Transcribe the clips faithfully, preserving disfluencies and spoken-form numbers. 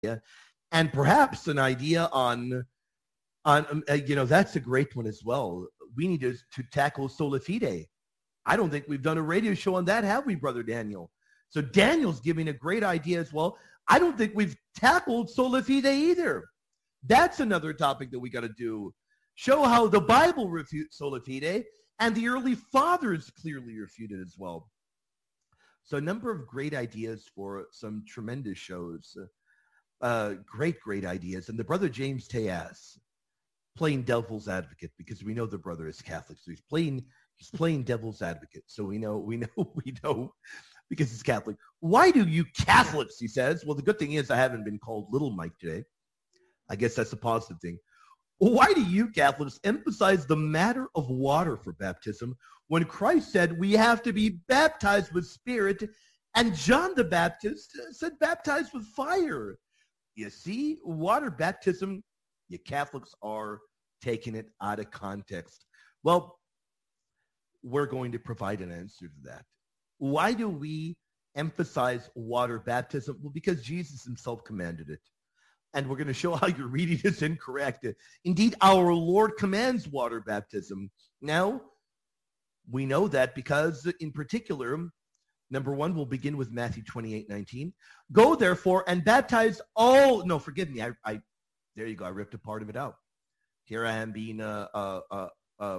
and perhaps an idea on, on um, uh, you know, that's a great one as well. We need to, to tackle sola fide. I don't think we've done a radio show on that, have we, Brother Daniel? So Daniel's giving a great idea as well. I don't think we've tackled sola fide either. That's another topic that we got to do. Show how the Bible refutes sola fide, and the early fathers clearly refuted as well. So a number of great ideas for some tremendous shows. Uh, great, great ideas. And the brother James Tejas, playing devil's advocate, because we know the brother is Catholic, so he's playing he's playing devil's advocate. So we know, we know, we know, because he's Catholic. Why do you Catholics, he says, well, the good thing is I haven't been called Little Mike today. I guess that's a positive thing. Why do you Catholics emphasize the matter of water for baptism when Christ said we have to be baptized with spirit, and John the Baptist said baptized with fire? You see, water baptism, you Catholics are taking it out of context. Well, we're going to provide an answer to that. Why do we emphasize water baptism? Well, because Jesus himself commanded it. And we're going to show how your reading is incorrect. Indeed, our Lord commands water baptism. Now, we know that because, in particular, number one, we'll begin with Matthew twenty-eight nineteen. Go, therefore, and baptize all. No, forgive me. I, I there you go. I ripped a part of it out. Here I am being, uh, uh, uh, uh,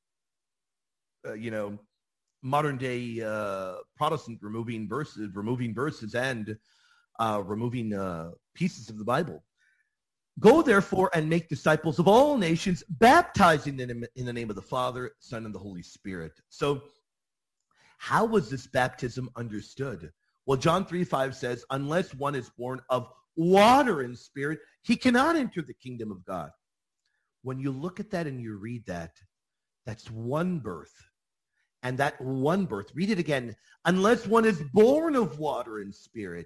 uh you know, modern day uh, Protestant, removing verses, removing verses, and uh, removing uh, pieces of the Bible. Go, therefore, and make disciples of all nations, baptizing them in the name of the Father, Son, and the Holy Spirit. So how was this baptism understood? Well, John three five says, unless one is born of water and spirit, he cannot enter the kingdom of God. When you look at that and you read that, that's one birth. And that one birth, read it again, unless one is born of water and spirit.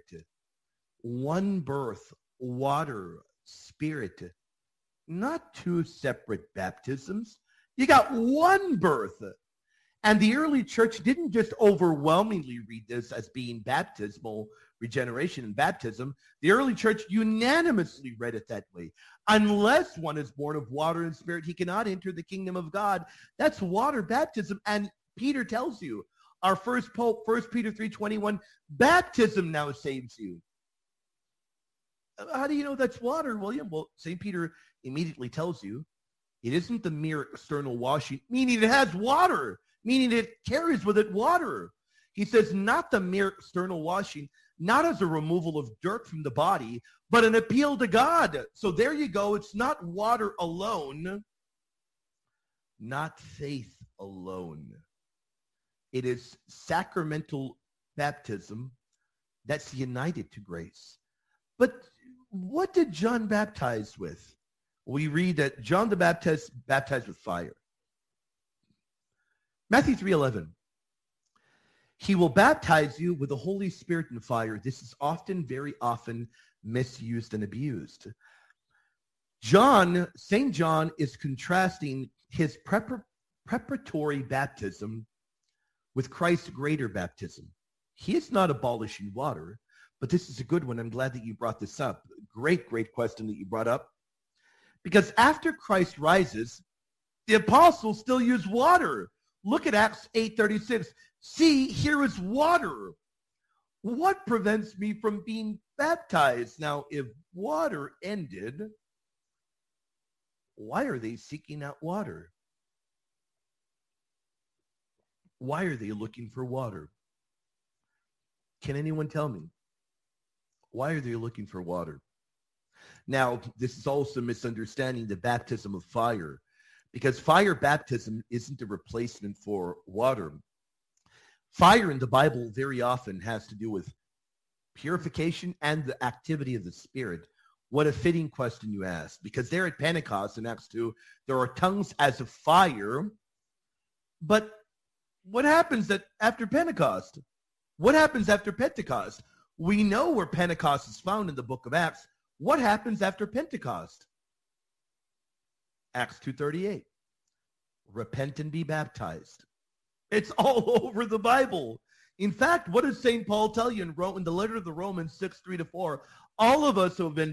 One birth, water, spirit, not two separate baptisms. You got one birth. And the early church didn't just overwhelmingly read this as being baptismal regeneration and baptism. The early church unanimously read it that way. Unless one is born of water and spirit, he cannot enter the kingdom of God. That's water baptism. And Peter tells you, our first pope, First Peter three twenty-one, baptism now saves you. How do you know that's water, William? Well, Saint Peter immediately tells you it isn't the mere external washing, meaning it has water, meaning it carries with it water. He says not the mere external washing, not as a removal of dirt from the body, but an appeal to God. So there you go. It's not water alone, not faith alone. It is sacramental baptism that's united to grace. But what did John baptize with? We read that John the Baptist baptized with fire. Matthew three eleven. He will baptize you with the Holy Spirit and fire. This is often, very often misused and abused. John, Saint John is contrasting his prepar- preparatory baptism with Christ's greater baptism. He is not abolishing water, but this is a good one. I'm glad that you brought this up. Great, great question that you brought up. Because after Christ rises, the apostles still use water. Look at Acts eight thirty-six. See, here is water. What prevents me from being baptized? Now, if water ended, why are they seeking out water? Why are they looking for water? Can anyone tell me? Why are they looking for water? Now, this is also misunderstanding the baptism of fire, because fire baptism isn't a replacement for water. Fire in the Bible very often has to do with purification and the activity of the Spirit. What a fitting question you asked, because there at Pentecost in Acts two, there are tongues as of fire. But what happens that after Pentecost? What happens after Pentecost? We know where Pentecost is found in the book of Acts. What happens after Pentecost? Acts two thirty-eight. Repent and be baptized. It's all over the Bible. In fact, what does Saint Paul tell you in, Ro- in the letter of the Romans six, three to four? All of us who have been